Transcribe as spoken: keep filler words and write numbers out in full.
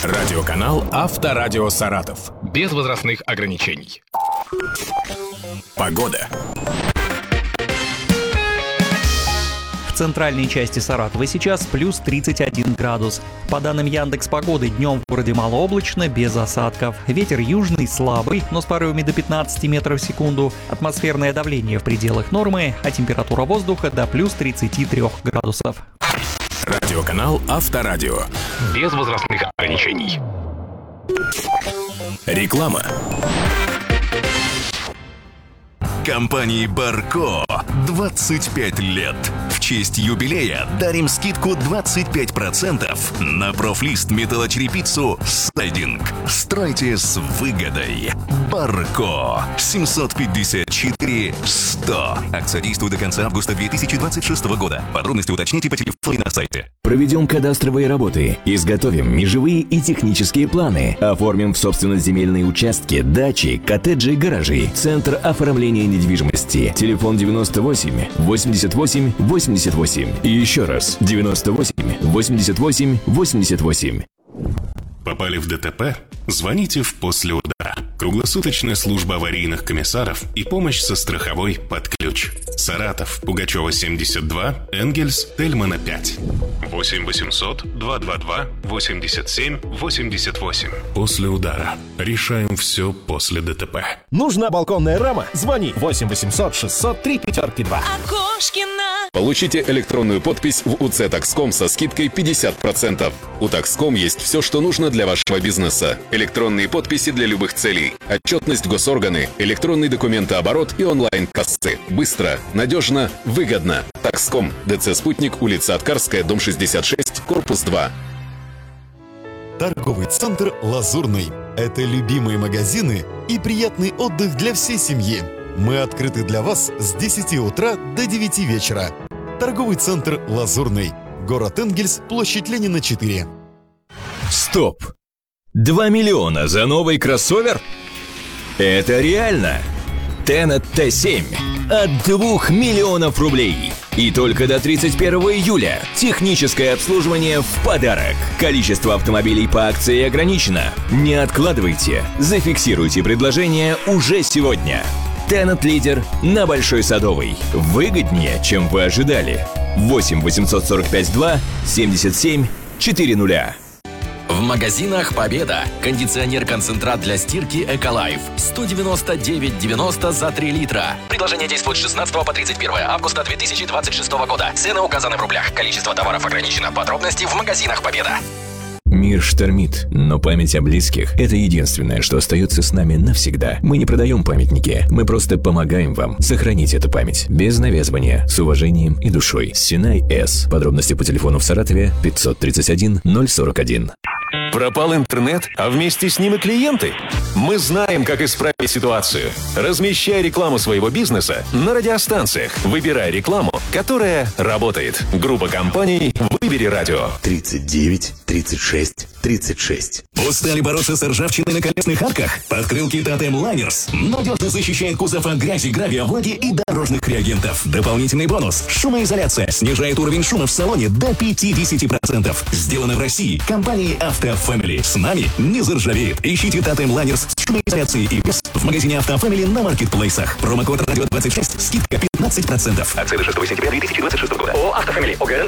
Радиоканал Авторадио Саратов. Без возрастных ограничений. Погода. В центральной части Саратова сейчас плюс тридцать один градус. По данным Яндекс.Погоды, днем в городе малооблачно, без осадков. Ветер южный, слабый, но с порывами до пятнадцати метров в секунду. Атмосферное давление в пределах нормы, а температура воздуха до плюс тридцати трёх градусов. Радиоканал Авторадио. Без возрастных ограничений. Реклама. Компании Барко двадцать пять лет. В честь юбилея дарим скидку двадцать пять процентов на профлист металлочерепицу «Сайдинг». Стройте с выгодой. Барко. семьсот пятьдесят четыре сто. Акция действует до конца августа две тысячи двадцать шестого года. Подробности уточните по телефону на сайте. Проведем кадастровые работы, изготовим межевые и технические планы, оформим в собственность земельные участки, дачи, коттеджи, гаражи. Центр оформления недвижимости. Телефон девяносто восемь восемьдесят восемь восемьдесят восемь. И еще раз девяносто восемь восемьдесят восемь восемьдесят восемь. Попали в ДТП? Звоните в «После удара». Круглосуточная служба аварийных комиссаров и помощь со страховой под ключ. Саратов, Пугачева семьдесят два, Энгельс, Тельмана пять. восемь восемьсот два два два восемьдесят семь восемьдесят восемь. «После удара». Решаем все после ДТП. Нужна балконная рама? Звони восемь восемьсот шестьсот три пятерки два. Окошкина. Получите электронную подпись в УЦ Такском со скидкой пятьдесят процентов. У Такском есть все, что нужно для вашего бизнеса. Электронные подписи для любых целей, отчетность госорганы, электронный документооборот и онлайн-кассы. Быстро, надежно, выгодно. Такском. ДЦ «Спутник», улица Аткарская, дом шестьдесят шесть, корпус два. Торговый центр «Лазурный». Это любимые магазины и приятный отдых для всей семьи. Мы открыты для вас с десяти утра до девяти вечера. Торговый центр «Лазурный». Город Энгельс, площадь Ленина, четыре. Стоп! два миллиона за новый кроссовер? Это реально! Тенет Т семь от двух миллионов рублей. И только до тридцать первого июля. Техническое обслуживание в подарок. Количество автомобилей по акции ограничено. Не откладывайте. Зафиксируйте предложение уже сегодня. Тенет лидер на Большой Садовой. Выгоднее, чем вы ожидали. восемь восемьсот сорок пять два семьдесят семь четыреста. В магазинах «Победа». Кондиционер-концентрат для стирки «Эколайф». сто девяносто девять девяносто за три литра. Предложение действует с шестнадцатого по тридцать первое августа две тысячи двадцать шестого года. Цены указаны в рублях. Количество товаров ограничено. Подробности в магазинах «Победа». Мир штормит, но память о близких – это единственное, что остается с нами навсегда. Мы не продаем памятники, мы просто помогаем вам сохранить эту память. Без навязывания, с уважением и душой. Синай С. Подробности по телефону в Саратове пятьсот тридцать один ноль сорок один. Пропал интернет, а вместе с ним и клиенты? Мы знаем, как исправить ситуацию. Размещай рекламу своего бизнеса на радиостанциях. Выбирай рекламу, которая работает. Группа компаний «Выбери радио». тридцать девять тридцать шесть тридцать шесть. Устали бороться с ржавчиной на колесных арках? Подкрылки Тотем Лайнерс надежно защищает кузов от грязи, гравия, влаги и дорожных реагентов. Дополнительный бонус – шумоизоляция. Снижает уровень шума в салоне до пятьдесят процентов. Сделано в России компанией «Авто Фэмили». С нами не заржавеет. Ищите Тотем Лайнерс с шумоизоляцией и без в магазине «Авто Фэмили» на маркетплейсах. Промокод радио двадцать шесть, скидка пятнадцать процентов. Акция до шестого сентября две тысячи двадцать шестого года. ООО «Авто Фэмили». ОГРН